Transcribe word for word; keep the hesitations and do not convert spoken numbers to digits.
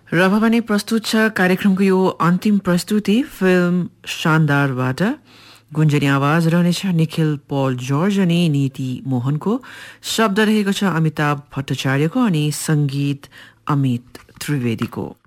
र अब भने प्रस्तुत छ कार्यक्रमको यो अन्तिम प्रस्तुति फिल्म शानदारबाट। गुन्जनी आवाज रहनेछ निखिल पल जर्ज अनि नीति मोहनको। शब्द रहेको छ अमिताभ भट्टाचार्यको अनि संगीत अमित त्रिवेदीको।